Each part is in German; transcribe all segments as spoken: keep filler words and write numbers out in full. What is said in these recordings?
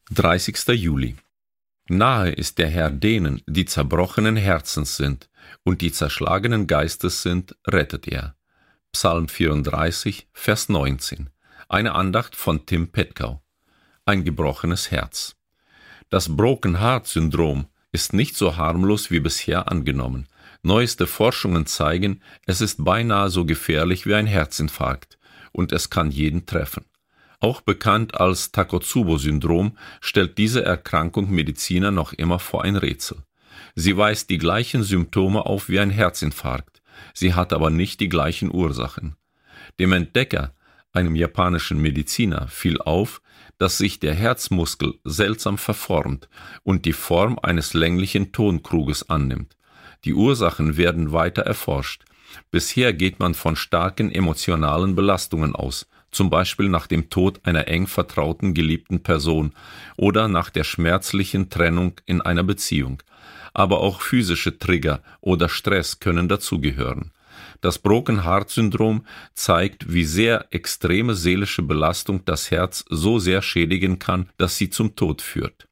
dreißigster Juli. Nahe ist der Herr denen, die zerbrochenen Herzens sind und die zerschlagenen Geistes sind, rettet er. Psalm vierunddreißig, Vers neunzehn. Eine Andacht von Tim Petkau. Ein gebrochenes Herz. Das Broken Heart Syndrom ist nicht so harmlos wie bisher angenommen. Neueste Forschungen zeigen, es ist beinahe so gefährlich wie ein Herzinfarkt und es kann jeden treffen. Auch bekannt als Takotsubo-Syndrom stellt diese Erkrankung Mediziner noch immer vor ein Rätsel. Sie weist die gleichen Symptome auf wie ein Herzinfarkt, sie hat aber nicht die gleichen Ursachen. Dem Entdecker, einem japanischen Mediziner, fiel auf, dass sich der Herzmuskel seltsam verformt und die Form eines länglichen Tonkruges annimmt. Die Ursachen werden weiter erforscht. Bisher geht man von starken emotionalen Belastungen aus, zum Beispiel nach dem Tod einer eng vertrauten geliebten Person oder nach der schmerzlichen Trennung in einer Beziehung. Aber auch physische Trigger oder Stress können dazugehören. Das Broken Heart Syndrom zeigt, wie sehr extreme seelische Belastung das Herz so sehr schädigen kann, dass sie zum Tod führt.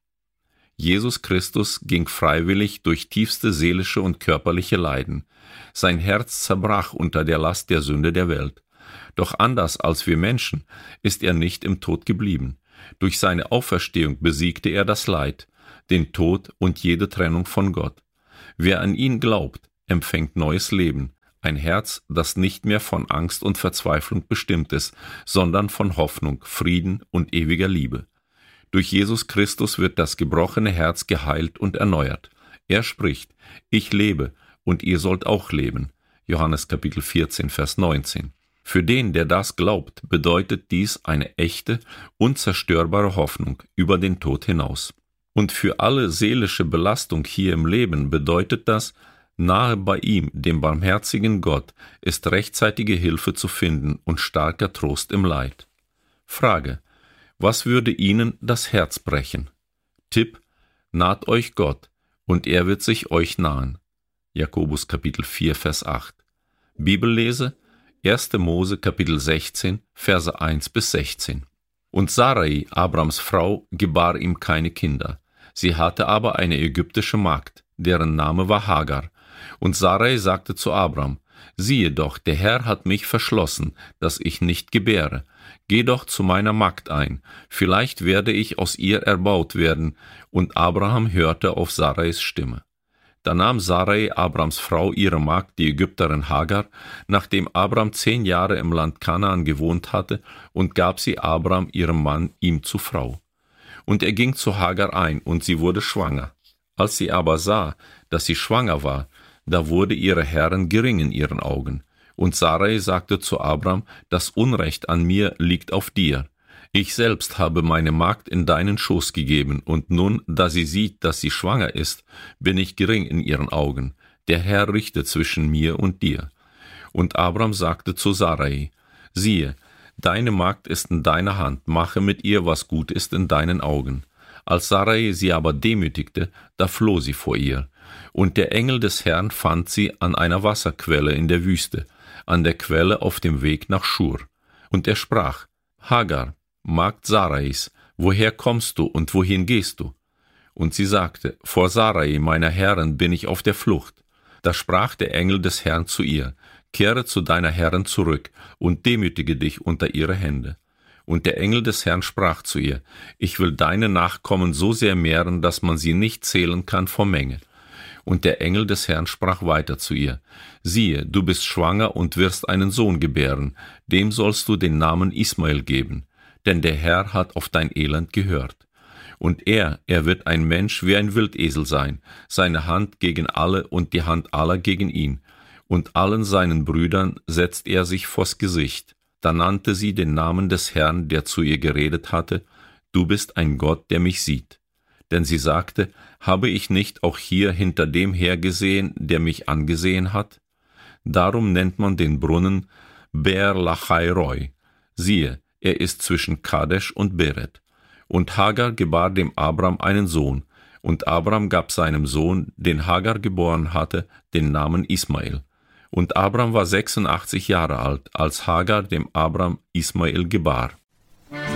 Jesus Christus ging freiwillig durch tiefste seelische und körperliche Leiden. Sein Herz zerbrach unter der Last der Sünde der Welt. Doch anders als wir Menschen ist er nicht im Tod geblieben. Durch seine Auferstehung besiegte er das Leid, den Tod und jede Trennung von Gott. Wer an ihn glaubt, empfängt neues Leben, ein Herz, das nicht mehr von Angst und Verzweiflung bestimmt ist, sondern von Hoffnung, Frieden und ewiger Liebe. Durch Jesus Christus wird das gebrochene Herz geheilt und erneuert. Er spricht: Ich lebe und ihr sollt auch leben. Johannes Kapitel vierzehn, Vers neunzehn. Für den, der das glaubt, bedeutet dies eine echte, unzerstörbare Hoffnung über den Tod hinaus. Und für alle seelische Belastung hier im Leben bedeutet das, nahe bei ihm, dem barmherzigen Gott, ist rechtzeitige Hilfe zu finden und starker Trost im Leid. Frage: Was würde Ihnen das Herz brechen? Tipp: Naht euch Gott, und er wird sich euch nahen. Jakobus Kapitel vier, Vers acht. Bibellese: erster Mose Kapitel sechzehn, Verse eins bis sechzehn. Und Sarai, Abrams Frau, gebar ihm keine Kinder. Sie hatte aber eine ägyptische Magd, deren Name war Hagar. Und Sarai sagte zu Abram: Siehe doch, der Herr hat mich verschlossen, dass ich nicht gebäre. Geh doch zu meiner Magd ein, vielleicht werde ich aus ihr erbaut werden. Und Abraham hörte auf Sarais Stimme. Da nahm Sarai, Abrams Frau, ihre Magd, die Ägypterin Hagar, nachdem Abram zehn Jahre im Land Kanaan gewohnt hatte, und gab sie Abram, ihrem Mann, ihm zu Frau. Und er ging zu Hagar ein, und sie wurde schwanger. Als sie aber sah, dass sie schwanger war, da wurde ihre Herrin gering in ihren Augen. Und Sarai sagte zu Abram: Das Unrecht an mir liegt auf dir. Ich selbst habe meine Magd in deinen Schoß gegeben, und nun, da sie sieht, dass sie schwanger ist, bin ich gering in ihren Augen. Der Herr richte zwischen mir und dir. Und Abram sagte zu Sarai: Siehe, deine Magd ist in deiner Hand, mache mit ihr, was gut ist in deinen Augen. Als Sarai sie aber demütigte, da floh sie vor ihr. Und der Engel des Herrn fand sie an einer Wasserquelle in der Wüste, an der Quelle auf dem Weg nach Schur. Und er sprach: Hagar, Magd Sarais, woher kommst du und wohin gehst du? Und sie sagte: Vor Sarai, meiner Herrin, bin ich auf der Flucht. Da sprach der Engel des Herrn zu ihr: Kehre zu deiner Herrin zurück und demütige dich unter ihre Hände. Und der Engel des Herrn sprach zu ihr: Ich will deine Nachkommen so sehr mehren, dass man sie nicht zählen kann vor Menge. Und der Engel des Herrn sprach weiter zu ihr: Siehe, du bist schwanger und wirst einen Sohn gebären, dem sollst du den Namen Ismael geben, denn der Herr hat auf dein Elend gehört. Und er, er wird ein Mensch wie ein Wildesel sein, seine Hand gegen alle und die Hand aller gegen ihn. Und allen seinen Brüdern setzt er sich vors Gesicht. Da nannte sie den Namen des Herrn, der zu ihr geredet hatte: Du bist ein Gott, der mich sieht. Denn sie sagte: Habe ich nicht auch hier hinter dem hergesehen, der mich angesehen hat? Darum nennt man den Brunnen Beer Lachai Roi. Siehe, er ist zwischen Kadesh und Beret. Und Hagar gebar dem Abram einen Sohn, und Abram gab seinem Sohn, den Hagar geboren hatte, den Namen Ismael. Und Abram war sechsundachtzig Jahre alt, als Hagar dem Abram Ismael gebar.